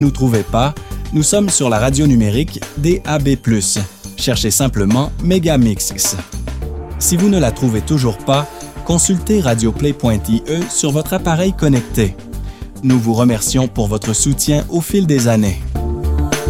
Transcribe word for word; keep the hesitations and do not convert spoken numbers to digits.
Ne nous trouvez pas, nous sommes sur la radio numérique D A B plus. Cherchez simplement Megamix. Si vous ne la trouvez toujours pas, consultez radioplay point I E sur votre appareil connecté. Nous vous remercions pour votre soutien au fil des années.